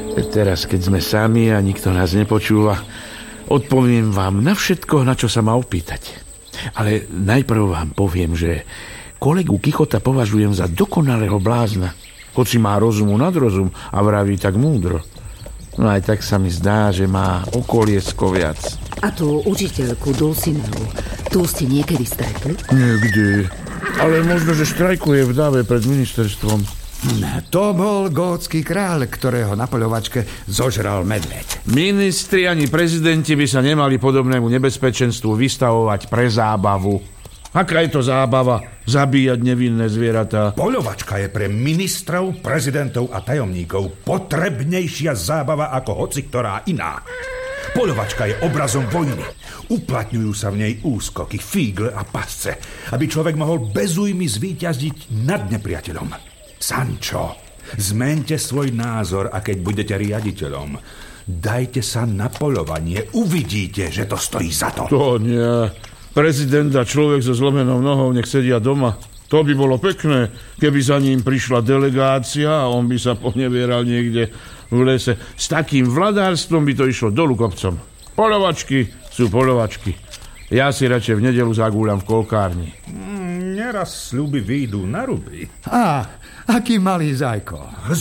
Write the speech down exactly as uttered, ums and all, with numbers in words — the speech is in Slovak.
Teraz, keď sme sami a nikto nás nepočúva, odpoviem vám na všetko, na čo sa ma opýtate. Ale najprv vám poviem, že kolegu Kichota považujem za dokonalého blázna, hoci má rozumu nad rozum a vraví tak múdro. No aj tak sa mi zdá, že má okoliesko viac. A tú učiteľku Dulcinevu, tu ste niekedy stretli? Niekdy. Ale možno, že štrajkuje v dáve pred ministerstvom. To bol gótsky kráľ, ktorého na poľovačke zožral medveď. Ministri ani prezidenti by sa nemali podobnému nebezpečenstvu vystavovať pre zábavu. Aká je to zábava? Zabíjať nevinné zvieratá. Poľovačka je pre ministrov, prezidentov a tajomníkov potrebnejšia zábava ako hociktorá iná. Poľovačka je obrazom vojny. Uplatňujú sa v nej úskoky, fígle a pasce, aby človek mohol bez újmy zvíťaziť nad nepriateľom. Sancho, zmente svoj názor a keď budete riaditeľom, dajte sa na poľovanie. Uvidíte, že to stojí za to. To nie. Prezident a človek so zlomenou nohou nech sedia doma. To by bolo pekné, keby za ním prišla delegácia a on by sa ponevieral niekde v lese. S takým vladárstvom by to išlo dolu kopcom. Poľovačky sú poľovačky. Ja si radšej v nedeľu zagúľam v kolkárni. Mm, neraz sľuby výjdu na ruby. Á, aký malý zajko.